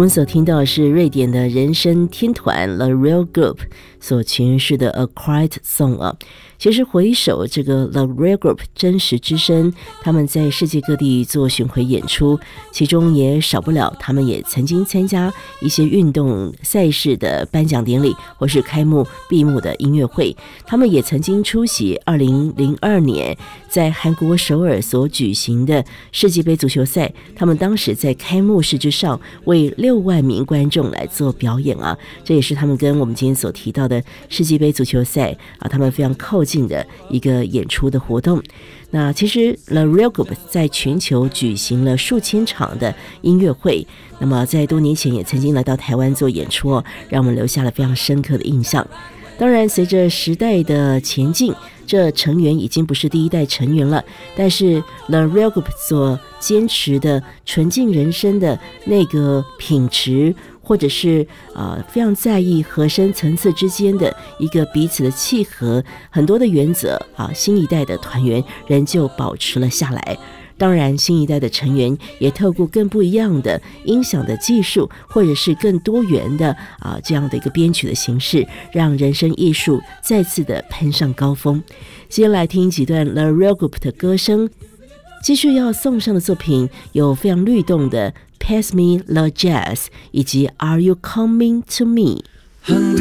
们所听到的是瑞典的人声天团 The Real Group 所诠释的 A Quiet Song 啊。其实回首这个 The Real Group 真实之声，他们在世界各地做巡回演出，其中也少不了他们也曾经参加一些运动赛事的颁奖典礼或是开幕闭幕的音乐会。他们也曾经出席2002年在韩国首尔所举行的世界杯足球赛，他们当时在开幕式之上为6万名观众来做表演啊，这也是他们跟我们今天所提到的世界杯足球赛啊，他们非常靠近的一个演出的活动。那其实 The Real Group 在全球举行了数千场的音乐会，那么在多年前也曾经来到台湾做演出哦，让我们留下了非常深刻的印象。当然随着时代的前进，这成员已经不是第一代成员了，但是 The Real Group 所坚持的纯净人生的那个品质，或者是非常在意和声层次之间的一个彼此的契合，很多的原则新一代的团员仍旧保持了下来。当然新一代的成员也透过更不一样的音响的技术，或者是更多元的这样的一个编曲的形式，让人声艺术再次的攀上高峰。接下来听几段 The Real Group 的歌声。继续要送上的作品有非常律动的 Pass Me the Jazz 以及 Are You Coming to Me。